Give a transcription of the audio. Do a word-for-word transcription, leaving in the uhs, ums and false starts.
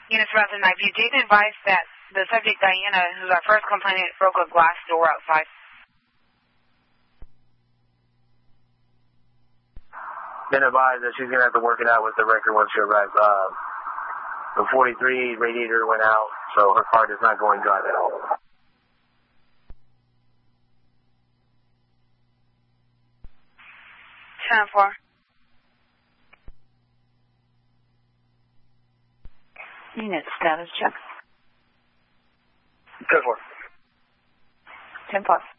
Unit seven nine, you did advise that the subject Diana, who's our first complainant, broke a glass door outside. Been advised that she's going to have to work it out with the record once she arrives. Uh, the forty-three radiator went out, so her car is not going dry at all. ten four. Unit status check. ten four. ten four.